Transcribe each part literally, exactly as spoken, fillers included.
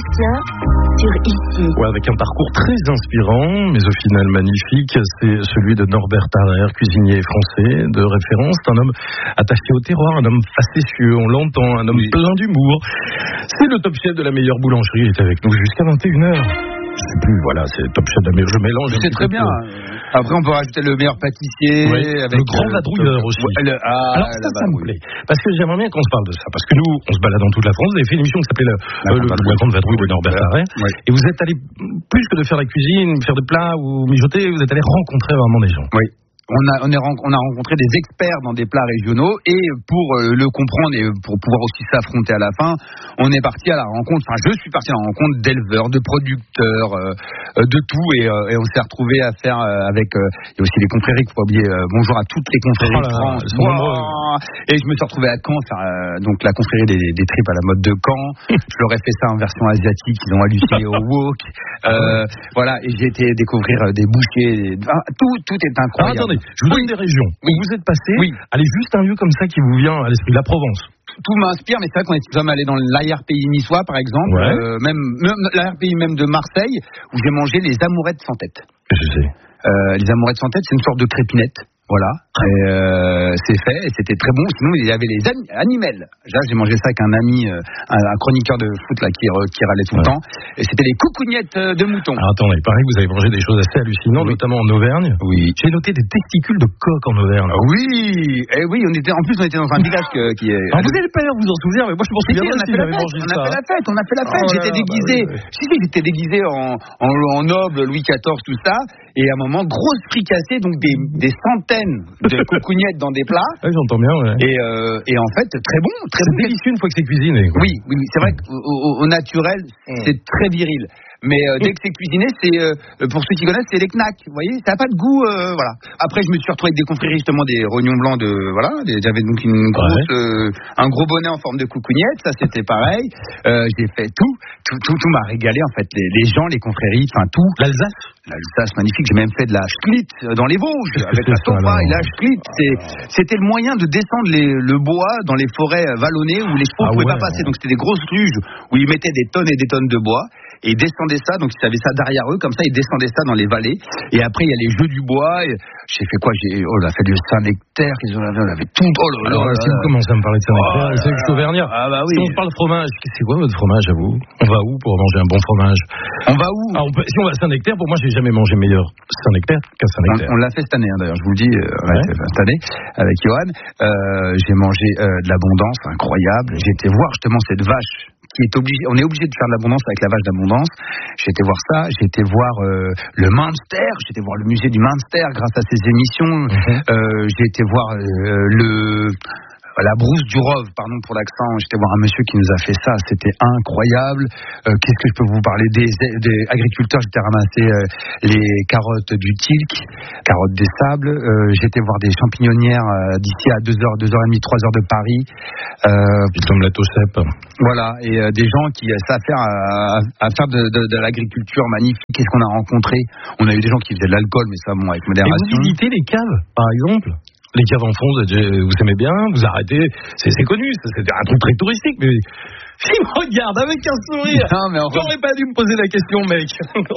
Sébastien sur Ici. Ouais, avec un parcours très inspirant, mais au final magnifique, c'est celui de Norbert Tarrer, cuisinier français de référence. C'est un homme attaché au terroir, un homme facétieux, on l'entend, un homme oui. plein d'humour. C'est le top chef de la meilleure boulangerie, il est avec nous jusqu'à vingt et une heures. Je sais plus, voilà, c'est top chef de la meilleure, je mélange. C'est très bien. Après, on peut rajouter le meilleur pâtissier. Oui, avec le grand vadrouilleur aussi. Le, ah, Alors ça, ça me plaît. Parce que j'aimerais bien qu'on se parle de ça. Parce que nous, on se balade dans toute la France. Vous avez fait une émission qui s'appelait La, euh, le, la Grande Vadrouille de Norbert Tarrer. Oui. Et vous êtes allé, plus que de faire la cuisine, faire des plats ou mijoter, vous êtes allé rencontrer vraiment des gens. Oui. On a, on, est, on a rencontré des experts dans des plats régionaux et pour euh, le comprendre et pour pouvoir aussi s'affronter à la fin, on est parti à la rencontre, enfin je suis parti à la rencontre d'éleveurs, de producteurs, euh, de tout et, euh, et on s'est retrouvé à faire euh, avec, euh, il y a aussi les confréries, il ne faut pas oublier, euh, bonjour à toutes les confréries oh là, de France. Wow. Et je me suis retrouvé à Caen, faire euh, donc la confrérie des, des tripes à la mode de Caen. Je leur ai fait ça en version asiatique, ils ont halluciné au wok. Euh, voilà, et j'ai été découvrir des bouchers, des... Ah, tout, tout est incroyable. Ah, attendez. Je vous donne oui. des régions où oui. vous êtes passé. Oui. Allez, juste un lieu comme ça qui vous vient à l'esprit, la Provence. Tout m'inspire, mais c'est vrai qu'on est sommes allés dans l'arrière-pays niçois, par exemple, ouais. euh, même, même l'arrière-pays même de Marseille, où j'ai mangé les amourettes sans tête. Je sais. Euh, les amourettes sans tête, c'est une sorte de crépinette. Voilà, et euh, c'est fait, et c'était très bon. Sinon, il y avait les an- animels. Là, j'ai mangé ça avec un ami, euh, un, un chroniqueur de foot là, qui, qui râlait tout ouais. le temps. Et c'était les coucougnettes de mouton. Alors attendez, il paraît que vous avez mangé des choses assez hallucinantes, oui. notamment en Auvergne. Oui. J'ai noté des testicules de coq en Auvergne. Oui, et oui, on était, en plus, on était dans un village que, qui est. Alors, vous n'avez pas l'air vous en souvenir, mais moi je pense que si, on a fait la fête. On a fait la fête. On a fait la fête. Oh j'étais là, déguisé. Bah, oui, oui. Si, si, j'étais déguisé en, en, en noble, Louis quatorze, tout ça. Et à un moment, grosse fricassée, donc des, des centaines de coucougnettes dans des plats. Oui, j'entends bien, ouais. Et, euh, et en fait, très bon, très c'est bon. C'est délicieux une fois que c'est cuisiné. Quoi. Oui, oui, c'est vrai qu'au au, au naturel, mmh. c'est très viril. Mais euh, dès que c'est cuisiné, c'est euh, pour ceux qui connaissent, c'est les knacks. Vous voyez, ça n'a pas de goût, euh, voilà. Après, je me suis retrouvé avec des confréries justement des rognons blancs de voilà. Des, j'avais donc une grosse, ouais. euh, un gros bonnet en forme de coucougnette. Ça, c'était pareil. Euh, j'ai fait tout, tout, tout, tout m'a régalé en fait. Les, les gens, les confréries, enfin tout. L'Alsace. L'Alsace, magnifique. J'ai même fait de la schlitt dans les Vosges avec la sopa et la schlitt. C'est, c'était le moyen de descendre les, le bois dans les forêts vallonnées où les chevaux ne ah pouvaient ouais. pas passer. Donc c'était des grosses ruges où ils mettaient des tonnes et des tonnes de bois. Et ils descendaient ça, donc ils avaient ça derrière eux, comme ça ils descendaient ça dans les vallées. Et après il y a les jeux du bois. Et j'ai fait quoi j'ai, oh, on a fait du Saint-Nectaire, ils en avaient, on avait tout. Oh là là. Alors, là, si vous commencez à me parler de Saint-Nectaire, oh c'est que je suis auvergnat. Ah bah oui. Si on se parle de fromage, c'est quoi votre fromage à vous? On va où pour manger un bon fromage? On va où? Alors, on peut, si on va à Saint-Nectaire, pour moi j'ai jamais mangé meilleur Saint-Nectaire qu'à Saint-Nectaire. On, on l'a fait cette année hein, d'ailleurs, je vous le dis, on l'a fait cette année avec Johan. Euh, j'ai mangé euh, de l'abondance incroyable. J'ai été voir justement cette vache. Qui est obligé, on est obligé de faire de l'abondance avec la vache d'abondance. J'ai été voir ça, j'ai été voir euh, le Munster, j'ai été voir le musée du Munster grâce à ces émissions. Mm-hmm. Euh, j'ai été voir euh, le la brousse du Rove, pardon pour l'accent. J'étais voir un monsieur qui nous a fait ça, c'était incroyable. Euh, qu'est-ce que je peux vous parler des, des agriculteurs? J'étais ramassé euh, les carottes du Tilk, carottes des sables. Euh, j'étais voir des champignonnières euh, d'ici à deux heures, deux heures et demie, trois heures de Paris. Euh, Ils tombent la Tosep. Voilà, et euh, des gens qui savent faire à, à faire de, de, de l'agriculture magnifique. Qu'est-ce qu'on a rencontré? On a eu des gens qui faisaient de l'alcool, mais ça, bon, avec modération. Et vous visitez les caves, par exemple? Les caves en fond, vous aimez bien, vous arrêtez, c'est, c'est connu, c'est un truc très touristique, mais il me regarde avec un sourire. Non, mais on J'aurais re... pas dû me poser la question, mec.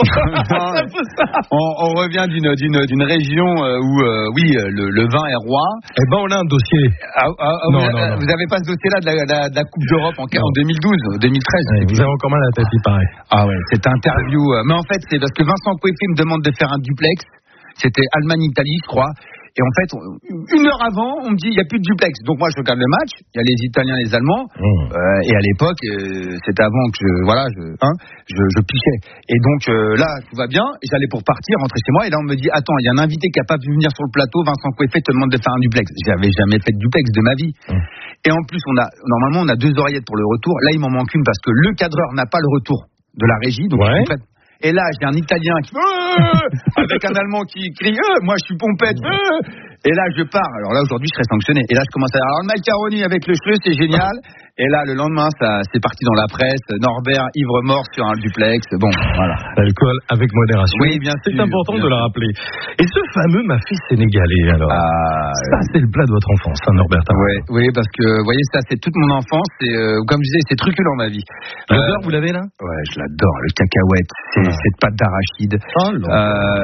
non, on, on revient d'une, d'une, d'une région où, euh, oui, le, le vin est roi. Eh ben, on a un dossier. Ah, ah, non, vous, non, non. vous avez pas ce dossier-là de la, de la, de la Coupe d'Europe en, en deux mille douze, deux mille treize. Ouais, vous avez encore mal à la tête, il paraît. Ah ouais, cette interview. Mais en fait, c'est parce que Vincent Coeffé me demande de faire un duplex. C'était Allemagne-Italie, je crois. Et en fait, une heure avant, on me dit il n'y a plus de duplex. Donc moi, je regarde le match. Il y a les Italiens, les Allemands. Mmh. Euh, et à l'époque, euh, c'était avant que je, voilà, je, hein, je, je pichais. Et donc euh, là, tout va bien. J'allais pour partir, rentrer chez moi. Et là, on me dit attends, il y a un invité qui n'a pas pu venir sur le plateau. Vincent Coeffé te demande de faire un duplex. J'avais jamais fait de duplex de ma vie. Mmh. Et en plus, on a normalement, on a deux oreillettes pour le retour. Là, il m'en manque une parce que le cadreur n'a pas le retour de la régie. Donc ouais. je Et là, j'ai un Italien qui euh, avec un Allemand qui crie euh, moi, je suis pompette. Euh, et là, je pars. Alors là, aujourd'hui, je serais sanctionné. Et là, je commence à dire alors le macaroni avec le cheveu, c'est génial. Et là, le lendemain, ça, c'est parti dans la presse. Norbert, ivre mort sur un duplex. Bon, voilà. L'alcool avec modération. Oui, bien sûr. C'est important bien de le rappeler. Et ce fameux mafé sénégalais, alors. Ah, ça, c'est le plat de votre enfance, hein, Norbert. Oui, oui, parce que, vous voyez, ça, c'est toute mon enfance. Et, euh, comme je disais, c'est truculent, ma vie. L'odeur, euh, vous l'avez là? Ouais, je l'adore. Le cacahuète, c'est ah. cette pâte d'arachide. Oh, euh,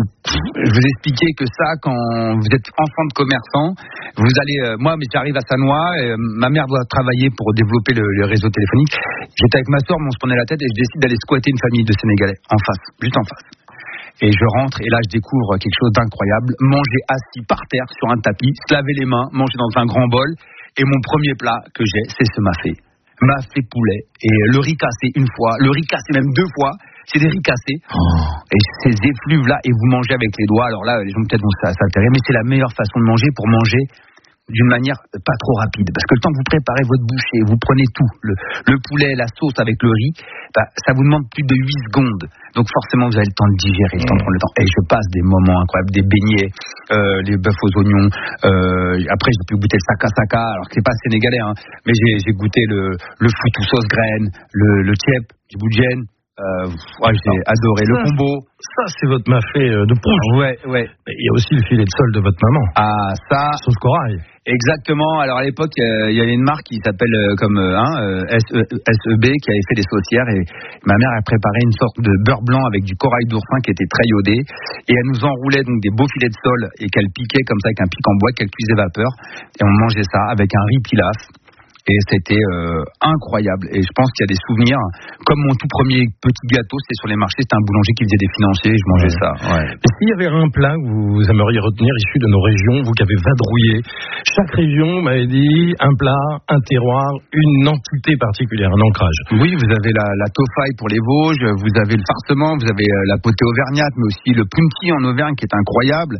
je vous expliquais que ça, quand vous êtes enfant de commerçant, vous allez, euh, moi, mais j'arrive à Sannois, et, euh, ma mère doit travailler pour développer le, le réseau téléphonique. J'étais avec ma soeur, on se prenait la tête et je décide d'aller squatter une famille de Sénégalais en face, juste en face. Et je rentre et là je découvre quelque chose d'incroyable, manger assis par terre sur un tapis, se laver les mains, manger dans un grand bol. Et mon premier plat que j'ai, c'est ce mafé. Mafé poulet et le riz cassé une fois, le riz cassé même deux fois. C'est des riz cassés. Oh. Et ces effluves là, et vous mangez avec les doigts. Alors là, les gens peut-être vont s'altérer, mais c'est la meilleure façon de manger pour manger d'une manière pas trop rapide, parce que le temps que vous préparez votre bouchée, vous prenez tout, le, le poulet, la sauce avec le riz, bah, ça vous demande plus de huit secondes, donc forcément vous avez le temps de digérer, le temps de prendre le temps, et je passe des moments incroyables, des beignets, euh, les bœufs aux oignons, euh, après j'ai pu goûter le saka saka, alors que c'est pas sénégalais, hein, mais j'ai, j'ai goûté le, le foutou sauce graine, le, le tiep, du boudjen. Euh, ouais, j'ai adoré ça, le combo. Ça, c'est votre mafé de pouce. Ouais, ouais. Mais il y a aussi le filet de sol de votre maman. Ah, ça. Sauce corail. Exactement. Alors à l'époque, euh, il y avait une marque qui s'appelle euh, comme euh, hein, S E B qui avait fait des saucières et ma mère a préparé une sorte de beurre blanc avec du corail d'oursin qui était très iodé et elle nous enroulait donc des beaux filets de sol et qu'elle piquait comme ça avec un pic en bois qu'elle cuisait vapeur et on mangeait ça avec un riz pilaf. Et c'était euh, incroyable. Et je pense qu'il y a des souvenirs. Comme mon tout premier petit gâteau, c'était sur les marchés. C'était un boulanger qui faisait des financiers. Je mangeais ouais. ça. Ouais. Et s'il y avait un plat que vous aimeriez retenir issu de nos régions, vous qui avez vadrouillé, chaque région m'avait dit un plat, un terroir, une entité particulière, un ancrage. Oui, vous avez la, la tofaille pour les Vosges, vous avez le farcement, vous avez la potée auvergnate, mais aussi le punti en Auvergne qui est incroyable.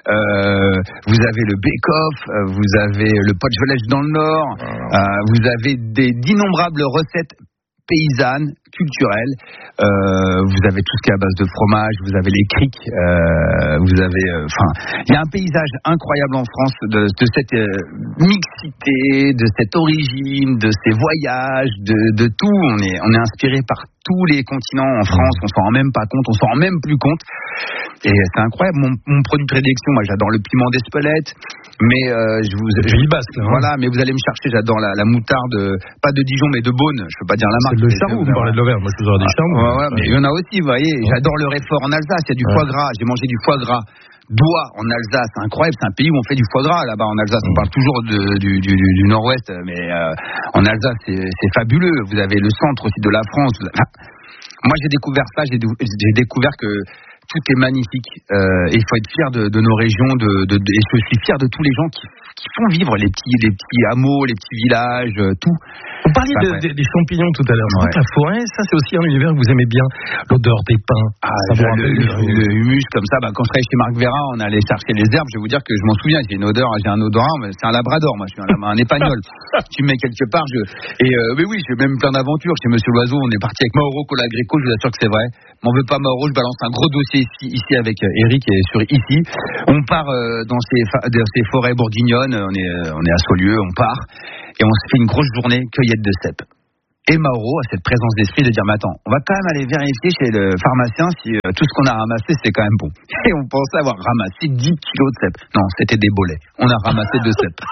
Euh, vous avez le bake-off, vous avez le pochvelech dans le Nord. Euh, Vous avez des, d'innombrables recettes paysannes, culturelles. Euh, vous avez tout ce qui est à base de fromage. Vous avez les criques. Euh, vous avez, enfin, euh, il y a un paysage incroyable en France de, de cette euh, mixité, de cette origine, de ces voyages, de, de tout. On est, on est inspiré par tous les continents en France. On s'en rend même pas compte. On s'en rend même plus compte. Et c'est incroyable. Mon, mon produit de prédilection, moi, j'adore le piment d'Espelette. Mais euh, je vous, je, basque, hein. Voilà, mais vous allez me chercher. J'adore la, la moutarde, pas de Dijon, mais de Beaune. Je peux pas dire la marque. C'est le charou. Vous me parlez de l'Auvergne. Moi, je vous aurais dit charou. Ouais, ouais, mais il y en a aussi. Vous voyez, ouais. J'adore le réfort en Alsace. Il y a du ouais. foie gras. J'ai mangé du foie gras. Doigt en Alsace, c'est incroyable. C'est un pays où on fait du foie gras là-bas en Alsace. On parle toujours de, du, du, du Nord-Ouest, mais euh, en Alsace, c'est, c'est fabuleux. Vous avez le centre aussi de la France. Moi, j'ai découvert ça. J'ai, j'ai découvert que tout est magnifique. Euh, et il faut être fier de, de nos régions. De, de, de, et je suis fier de tous les gens qui, qui font vivre les petits, les petits hameaux, les petits villages, euh, tout. Vous parliez bah, de, ouais. des champignons tout à l'heure. Ouais. La forêt, ça c'est aussi un univers que vous aimez bien. L'odeur des pins. Ah, ça le, le, le humus comme ça. Bah, quand je travaillais chez Marc Vera, on allait chercher les herbes. Je vais vous dire que je m'en souviens. J'ai une odeur, j'ai un odorat. Mais c'est un labrador, moi. Je suis un, un épagnol. Tu me mets quelque part. Je... Et euh, mais oui, j'ai même plein d'aventures. Chez Monsieur Loiseau, on est parti avec Mauro Colagreco. Je vous assure que c'est vrai. M'en veux pas Mauro. Je balance un gros dossier ici, ici avec Eric et sur ici. On part euh, dans ces, fa- dans ces forêts bourguignonnes. On est, euh, on est à Saulieu. On part et on se fait une grosse journée cueillette de cèpes. Et Mauro a cette présence d'esprit de dire mais attends, on va quand même aller vérifier chez le pharmacien si euh, tout ce qu'on a ramassé c'est quand même bon. Et on pensait avoir ramassé dix kilos de cèpes. Non, c'était des bolets. On a ramassé deux cèpes.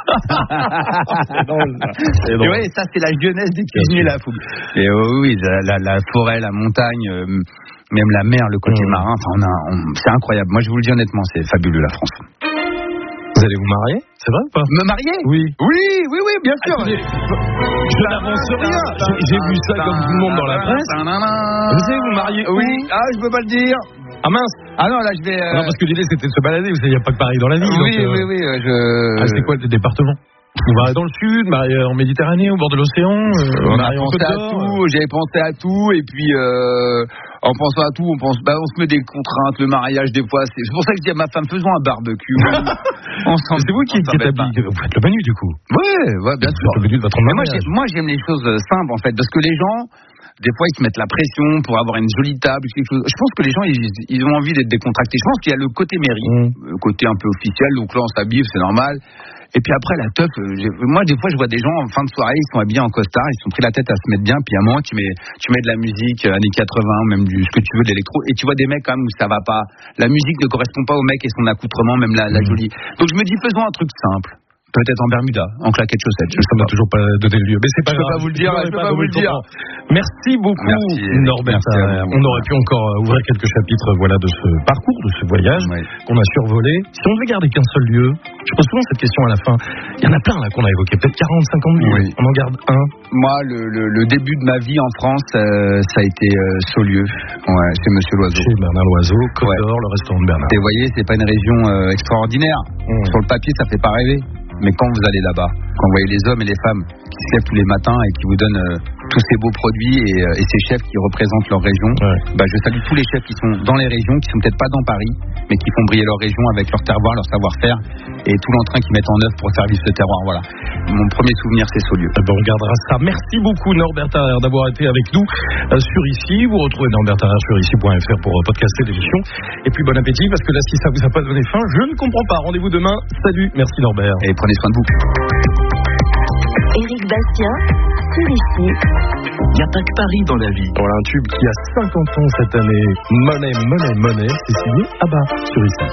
C'est drôle. C'est drôle. Et ouais, ça c'est la jeunesse des cuisiniers la fougue. Et euh, oui, la, la, la forêt, la montagne, euh, même la mer, le côté mmh. marin. Enfin, on a, on, c'est incroyable. Moi, je vous le dis honnêtement, c'est fabuleux la France. Vous allez vous marier? C'est vrai ou pas? Me marier? Oui. Oui, oui, oui, bien sûr. Attendez, je n'avance rien. J'ai vu ça comme tout le monde dans la presse. Vous allez vous marier? Oui. Ah, je peux pas le dire. Ah mince. Ah non, là je vais. Euh... Non, parce que l'idée c'était de se balader. Vous savez, il n'y a pas que Paris dans la vie. Oui, donc, oui, euh... oui. Je. Ah, c'est quoi le département? Vous mariez dans le sud, mariez en Méditerranée, au bord de l'océan, euh, on a pensé à tout, j'avais pensé à tout, et puis euh, en pensant à tout, on pense, bah, on se met des contraintes, le mariage des fois, c'est, c'est pour ça que je dis à ma femme, faisons un barbecue. on c'est vous qui êtes établi, vous faites le menu du coup. Oui, ouais, bien sûr. Le menu de votre Mais moi, j'ai, moi j'aime les choses simples en fait, parce que les gens, des fois, ils se mettent la pression pour avoir une jolie table, quelque chose. Je pense que les gens, ils, ils ont envie d'être décontractés. Je pense qu'il y a le côté mairie, mmh. le côté un peu officiel, donc là on s'habille, c'est normal. Et puis après, la teuf, euh, moi, des fois, je vois des gens en fin de soirée, ils sont habillés en costard, ils se sont pris la tête à se mettre bien, puis à un moment, tu mets, tu mets de la musique, euh, années quatre-vingts, même du, ce que tu veux, de l'électro, et tu vois des mecs quand même où ça va pas. La musique ne correspond pas au mec et son accoutrement, même la, la jolie. Donc je me dis, faisons un truc simple. Peut-être en Bermuda, en claquettes chaussettes. Ça m'a toujours pas donné lieu, mais c'est pas je grave. Peux pas vous le dire, je peux pas, pas vous le dire. Merci beaucoup, merci, Norbert. Merci on aurait pu encore ouvrir quelques chapitres, voilà, de ce parcours, de ce voyage oui. qu'on a survolé. Si on devait garder qu'un seul lieu, je pose souvent cette question à la fin. Il y en a plein là qu'on a évoqué, peut-être quarante, cinquante lieux. Oui. On en garde un. Moi, le, le, le début de ma vie en France, euh, ça a été euh, Saulieu. Ouais, c'est Monsieur Loiseau. Chez Bernard Loiseau, Côte d'Or, ouais. le restaurant de Bernard. Et vous voyez, c'est pas une région euh, extraordinaire. Mmh. Sur le papier, ça fait pas rêver. Mais quand vous allez là-bas, quand vous voyez les hommes et les femmes qui se lèvent tous les matins et qui vous donnent euh, tous ces beaux produits et, euh, et ces chefs qui représentent leur région, ouais. bah, je salue tous les chefs qui sont dans les régions, qui sont peut-être pas dans Paris, mais qui font briller leur région avec leur terroir, leur savoir-faire et tout l'entrain qu'ils mettent en œuvre pour faire vivre ce terroir. Voilà. Mon premier souvenir, c'est Saulieu. Eh ben, on gardera ça. Merci beaucoup Norbert Tarrer d'avoir été avec nous euh, sur Ici. Vous retrouvez Norbert Tarrer sur ici point f r pour euh, podcaster l'émission. Et puis bon appétit, parce que là, si ça vous a pas donné faim, je ne comprends pas. Rendez-vous demain. Salut. Merci Norbert. Et prenez soin de vous. Éric Bastien, sur Ici. Il n'y a pas que Paris dans la vie. Voilà un tube qui a cinquante ans cette année. Monnaie, monnaie, monnaie. C'est signé Abba sur Ici.